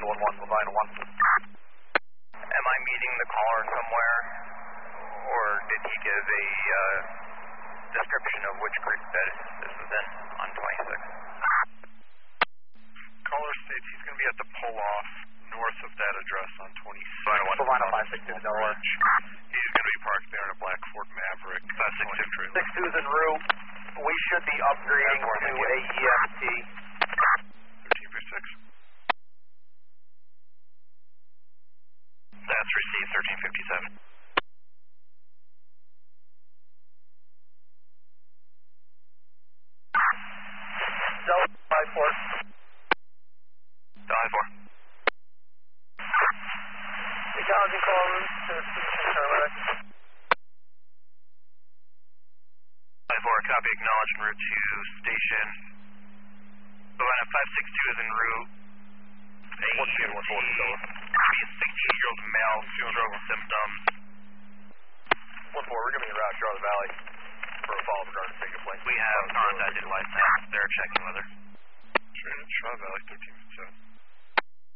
111, Lavina 1. Am I meeting the caller somewhere, or did he give a description of which group that this was in on 26? Caller states he's going to be at the pull-off north of that address on 26. Lavina 562 Delaware. He's going to be parked there in a black Ford Maverick. 62 is en route. We should be upgrading to a EMT. 1336. That's received, 1357. Delaware 5-4. Delaware 4. Ecology call route to paramedic. 5-4, copy, acknowledge en route to station. Lavina 562 is en route. What's the 140 Delaware? He is 16-year-old male, stroke symptoms. 1-4, we're giving you a route to Charlotte Valley for a follow-up regarding the ticket plane. We have contacted license. They're checking with her. Charlotte Valley 1357.